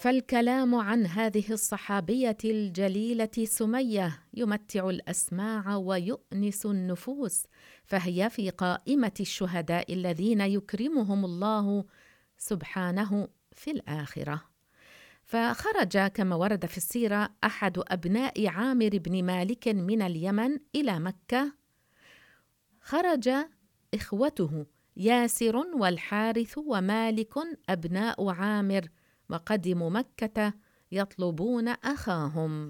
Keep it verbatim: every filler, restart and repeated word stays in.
فالكلام عن هذه الصحابية الجليلة سمية يمتع الأسماع ويؤنس النفوس، فهي في قائمة الشهداء الذين يكرمهم الله سبحانه في الآخرة. فخرج كما ورد في السيرة أحد أبناء عامر بن مالك من اليمن إلى مكة، خرج إخوته ياسر والحارث ومالك أبناء عامر، وقدموا مكة يطلبون أخاهم.